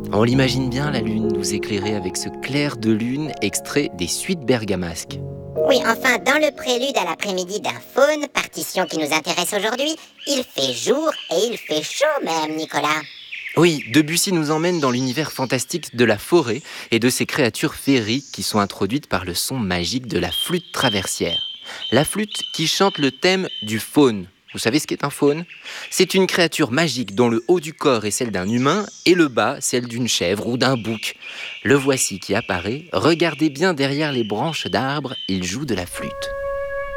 On l'imagine bien, la lune nous éclairer avec ce clair de lune extrait des Suites bergamasques. Oui, enfin, dans le prélude à l'après-midi d'un faune, partition qui nous intéresse aujourd'hui, il fait jour et il fait chaud même, Nicolas. Oui, Debussy nous emmène dans l'univers fantastique de la forêt et de ces créatures féeriques qui sont introduites par le son magique de la flûte traversière. La flûte qui chante le thème du faune. Vous savez ce qu'est un faune ? C'est une créature magique dont le haut du corps est celle d'un humain et le bas celle d'une chèvre ou d'un bouc. Le voici qui apparaît. Regardez bien derrière les branches d'arbres, il joue de la flûte.